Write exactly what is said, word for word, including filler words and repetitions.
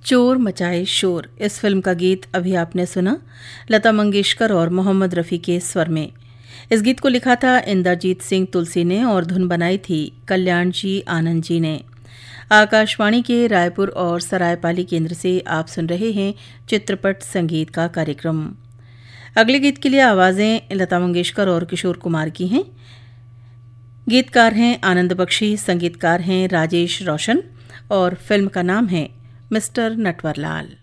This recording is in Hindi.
चोर मचाए शोर इस फिल्म का गीत अभी आपने सुना, लता मंगेशकर और मोहम्मद रफ़ी के स्वर में। इस गीत को लिखा था इंद्रजीत सिंह तुलसी ने और धुन बनाई थी कल्याण जी आनंद जी ने। आकाशवाणी के रायपुर और सरायपाली केंद्र से आप सुन रहे हैं चित्रपट संगीत का कार्यक्रम। अगले गीत के लिए आवाज़ें लता मंगेशकर और किशोर कुमार की हैं। गीतकार हैं आनंद बख्शी, संगीतकार हैं राजेश रोशन और फिल्म का नाम है मिस्टर नटवरलाल।